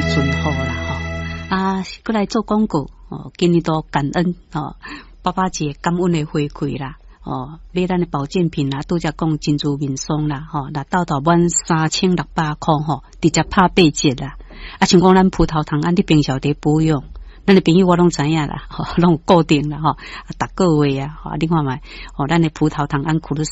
存好啦过来做广告今年都感恩爸爸节感恩的回馈啦买咱的保健品啦，拄则讲珍珠面霜啦那到满3600块直接拍8折啦像讲咱葡萄糖胺你平常在保养咱的朋友我拢知影啦拢有固定啦逐个月你看卖咱的葡萄糖胺